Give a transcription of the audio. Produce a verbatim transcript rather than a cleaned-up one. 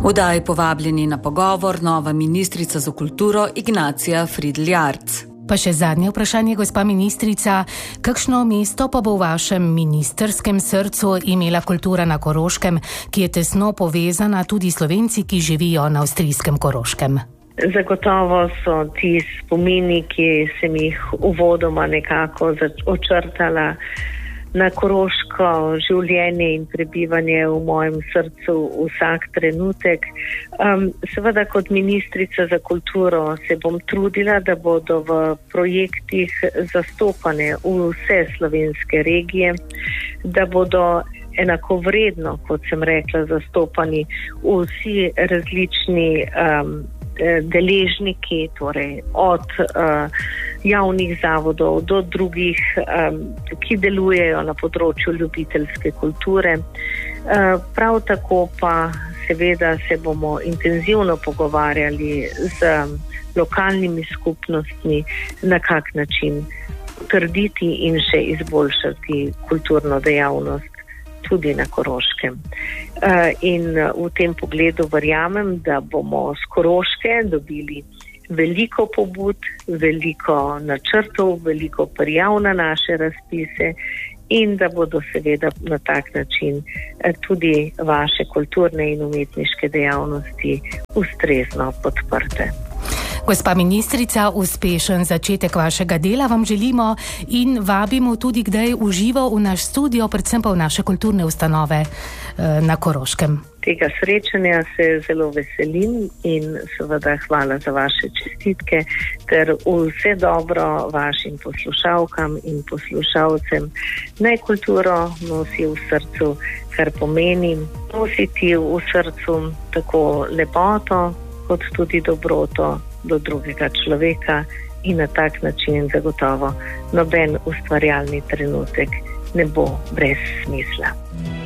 V oddaji povabljeni na pogovor nova ministrica za kulturo Ignacija Fridl Jarc. Pa še zadnje vprašanje, gospa ministrica. Kakšno mesto pa bo v vašem ministrskem srcu imela kultura na Koroškem, ki je tesno povezana tudi s Slovenci, ki živijo na avstrijskem Koroškem? Zagotovo so ti spomini, ki sem jih uvodoma nekako očrtala, na koroško življenje in prebivanje v mojem srcu vsak trenutek. Um, seveda kot ministrica za kulturo se bom trudila, da bodo v projektih zastopane vse slovenske regije, da bodo enakovredno, kot sem rekla, zastopani vsi različni um, deležniki, torej od uh, javnih zavodov do drugih, um, ki delujejo na področju ljubiteljske kulture. Uh, prav tako pa seveda se bomo intenzivno pogovarjali z lokalnimi skupnostmi, na kak način utrditi in še izboljšati kulturno dejavnost tudi na Koroškem. In v tem pogledu verjamem, da bomo s Koroške dobili veliko pobud, veliko načrtov, veliko prijav na naše razpise in da bodo seveda na tak način tudi vaše kulturne in umetniške dejavnosti ustrezno podprte. Gospa ministrica, uspešen začetek vašega dela vam želimo in vabimo tudi kdaj v živo v naš studio, predvsem pa v naše kulturne ustanove na Koroškem. Tega srečanja se zelo veselim in seveda hvala za vaše čestitke ter vse dobro vašim poslušalkam in poslušalcem. Naj kulturo nosi v srcu, kar pomeni nositi v srcu tako lepoto kot tudi dobroto do drugega človeka in na tak način zagotovo noben ustvarjalni trenutek ne bo brez smisla.